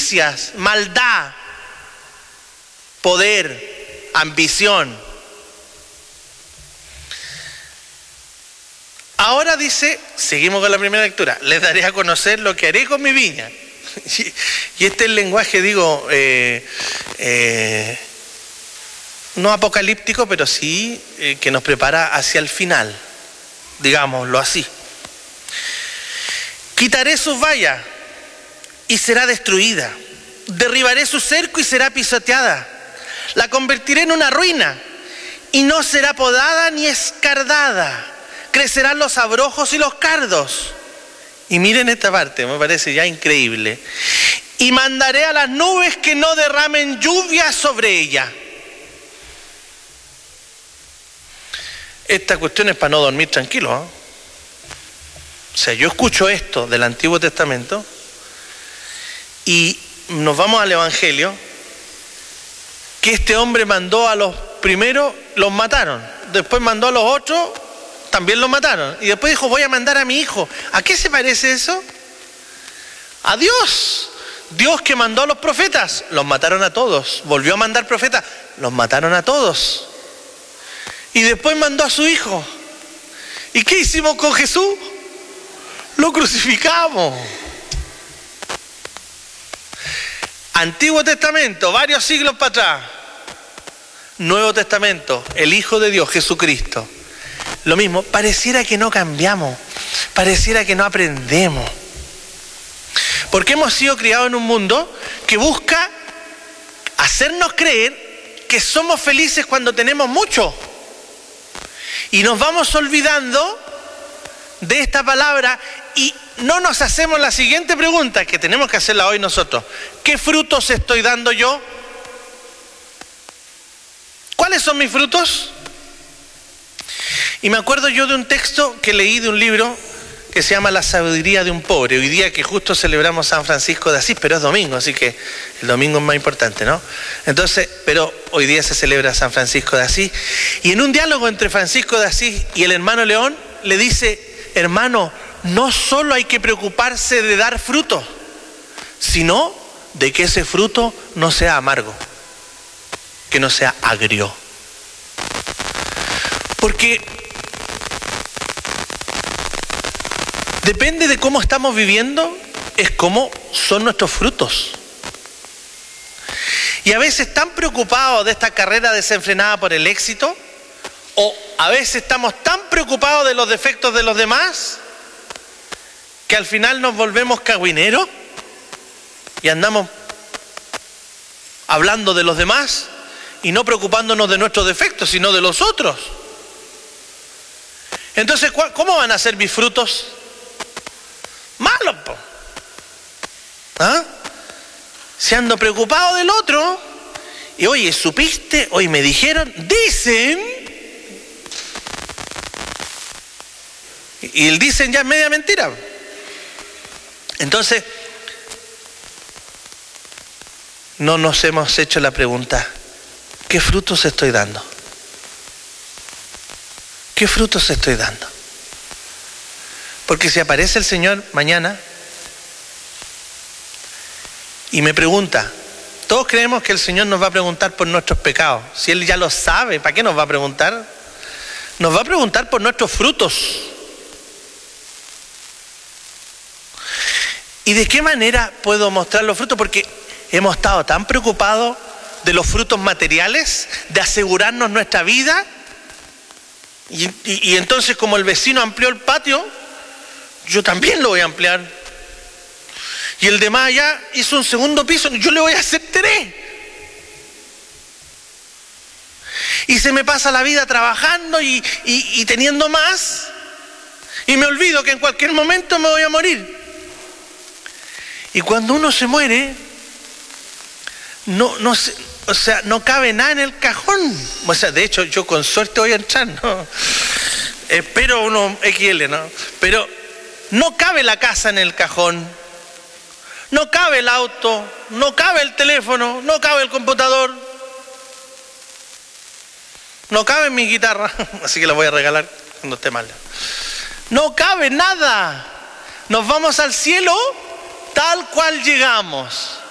injusticias, maldad, poder, ambición. Ahora dice, seguimos con la primera lectura, les daré a conocer lo que haré con mi viña. Y este es el lenguaje, digo, no apocalíptico, pero sí que nos prepara hacia el final, digámoslo así. Quitaré sus vallas y será destruida. Derribaré su cerco y será pisoteada. La convertiré en una ruina y no será podada ni escardada. Crecerán los abrojos y los cardos. Y miren esta parte, me parece ya increíble. Y mandaré a las nubes que no derramen lluvia sobre ella. Esta cuestión es para no dormir tranquilo, ¿eh? O sea, yo escucho esto del Antiguo Testamento y nos vamos al Evangelio, que este hombre mandó a los primeros, los mataron. Después mandó a los otros, también los mataron. Y después dijo, voy a mandar a mi hijo. ¿A qué se parece eso? A Dios. Dios que mandó a los profetas, los mataron a todos. Volvió a mandar profetas, los mataron a todos. Y después mandó a su hijo. ¿Y qué hicimos con Jesús? Lo crucificamos. Antiguo Testamento, varios siglos para atrás. Nuevo Testamento, el Hijo de Dios, Jesucristo. Lo mismo, pareciera que no cambiamos, pareciera que no aprendemos. Porque hemos sido criados en un mundo que busca hacernos creer que somos felices cuando tenemos mucho. Y nos vamos olvidando de esta palabra y no nos hacemos la siguiente pregunta que tenemos que hacerla hoy nosotros. ¿Qué frutos estoy dando yo? ¿Cuáles son mis frutos? Y me acuerdo yo de un texto que leí de un libro que se llama La sabiduría de un pobre. Hoy día que justo celebramos San Francisco de Asís, pero es domingo, así que el domingo es más importante, ¿no? Entonces, pero hoy día se celebra San Francisco de Asís. Y en un diálogo entre Francisco de Asís y el hermano León, le dice, hermano, no solo hay que preocuparse de dar fruto, sino de que ese fruto no sea amargo, que no sea agrio. Porque depende de cómo estamos viviendo, es cómo son nuestros frutos. Y a veces tan preocupados de esta carrera desenfrenada por el éxito, o a veces estamos tan preocupados de los defectos de los demás, que al final nos volvemos cagüineros y andamos hablando de los demás y no preocupándonos de nuestros defectos, sino de los otros. Entonces, ¿cómo van a ser mis frutos? Malos, po. ¿Ah? Si ando preocupado del otro, y oye, ¿supiste? Hoy me dijeron, dicen, y el dicen ya es media mentira. Entonces, no nos hemos hecho la pregunta, ¿qué frutos estoy dando? ¿Qué frutos estoy dando? Porque si aparece el Señor mañana y me pregunta, todos creemos que el Señor nos va a preguntar por nuestros pecados. Si Él ya lo sabe, ¿para qué nos va a preguntar? Nos va a preguntar por nuestros frutos. ¿Y de qué manera puedo mostrar los frutos? Porque hemos estado tan preocupados de los frutos materiales, de asegurarnos nuestra vida, y entonces como el vecino amplió el patio, yo también lo voy a ampliar. Y el de más allá hizo un segundo piso, yo le voy a hacer 3. Y se me pasa la vida trabajando y teniendo más, y me olvido que en cualquier momento me voy a morir. Y cuando uno se muere, no cabe nada en el cajón. O sea, de hecho, yo con suerte voy a entrar, ¿no? Espero unos XL, ¿no? Pero no cabe la casa en el cajón, no cabe el auto, no cabe el teléfono, no cabe el computador, no cabe mi guitarra, así que la voy a regalar cuando esté mal. No cabe nada. Nos vamos al cielo tal cual llegamos.